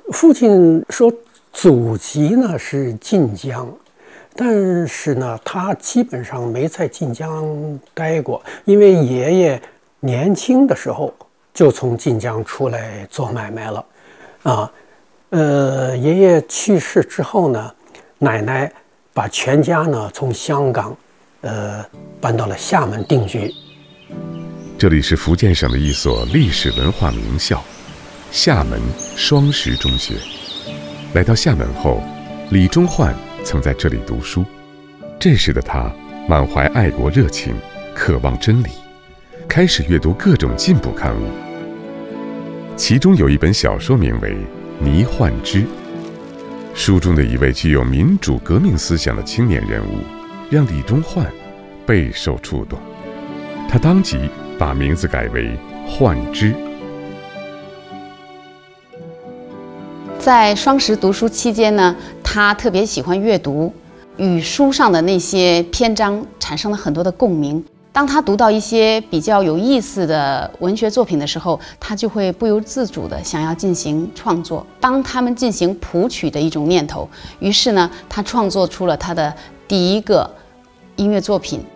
父亲说祖籍呢是晋江，但是呢，他基本上没在晋江待过，因为爷爷年轻的时候就从晋江出来做买卖了，啊，爷爷去世之后呢，奶奶把全家呢从香港，搬到了厦门定居。 这里是福建省的一所历史文化名校——厦门双实中学。来到厦门后，李宗焕曾在这里读书。这时的他满怀爱国热情，渴望真理，开始阅读各种进步刊物。其中有一本小说名为《倪焕之》，书中的一位具有民主革命思想的青年人物，让李宗焕备受触动。他当即把名字改为焕之。 在双实读书期间呢，他特别喜欢阅读，与书上的那些篇章产生了很多的共鸣。当他读到一些比较有意思的文学作品的时候，他就会不由自主地想要进行创作，帮他们进行谱曲的一种念头。于是呢，他创作出了他的第一个音乐作品。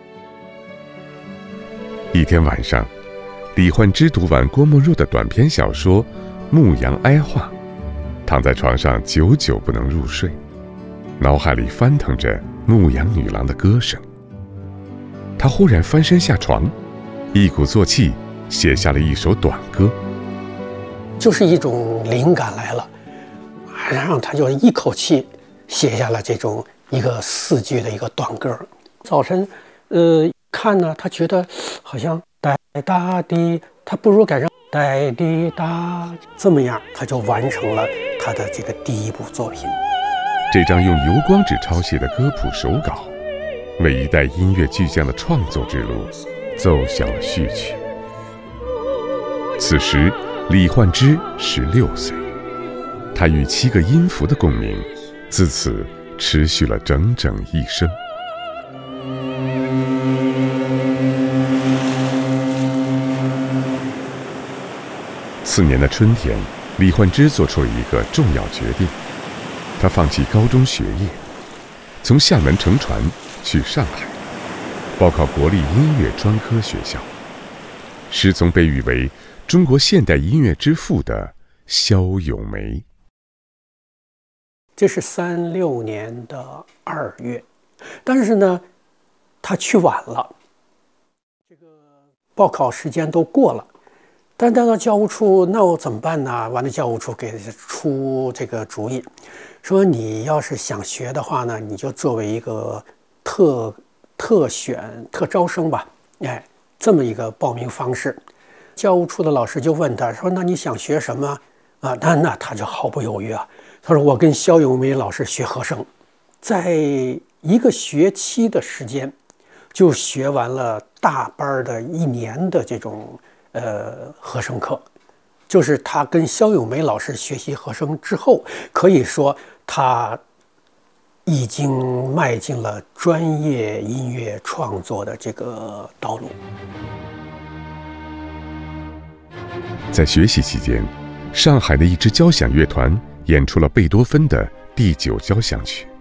一天晚上，李焕之读完郭沫若的短篇小说《牧羊哀话》，躺在床上久久不能入睡，脑海里翻腾着牧羊女郎的歌声。他忽然翻身下床，一鼓作气写下了一首短歌。 就是一种灵感来了，然后他就一口气写下了这种一个4句的一个短歌。早晨，看呢，他觉得好像哒哒滴，他不如改成哒滴哒，这么样他就完成了他的这个第一部作品。 这张用油光纸抄写的歌谱手稿，为一代音乐巨匠的创作之路奏响了序曲。此时李焕之16岁，他与7个音符的共鸣，自此持续了整整一生。次年的春天，李焕之做出了一个重要决定，他放弃高中学业，从厦门乘船去上海，报考国立音乐专科学校，师从被誉为中国现代音乐之父的萧咏梅。 这是36年的2月，但是呢，他去晚了，这个报考时间都过了。但到教务处，那我怎么办呢？完了，教务处给出这个主意，说你要是想学的话呢，你就作为一个特选特招生吧，这么一个报名方式。教务处的老师就问他说：“那你想学什么啊？”那他就毫不犹豫啊，他说：“我跟萧咏梅老师学和声，在1个学期的时间，就学完了大班的1年的这种。”和声课，就是他跟萧咏梅老师学习和声之后，可以说他已经迈进了专业音乐创作的这个道路。 在学习期间，上海的一支交响乐团演出了贝多芬的第9交响曲。